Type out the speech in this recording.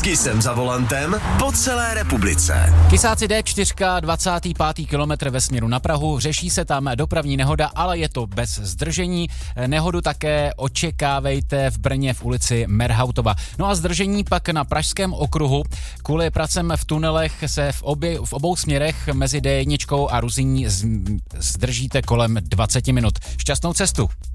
Kisem za volantem po celé republice. Kysáci D4, 25. kilometr ve směru na Prahu, řeší se tam dopravní nehoda, ale je to bez zdržení. Nehodu také očekávejte v Brně v ulici Merhautova. No a zdržení pak na Pražském okruhu. Kvůli pracem v tunelech se v obou směrech mezi D1 a Ruzyní zdržíte kolem 20 minut. Šťastnou cestu.